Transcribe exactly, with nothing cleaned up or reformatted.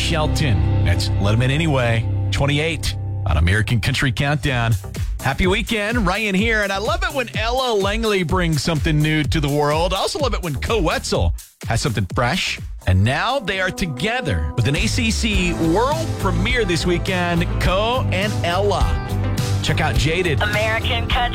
Shelton. That's Let 'Em In Anyway, twenty-eight on American Country Countdown. Happy weekend, Ryan here, and I love it when Ella Langley brings something new to the world. I also love it when Co Wetzel has something fresh. And now they are together with an A C C world premiere this weekend, Co and Ella. Check out Jaded. American Country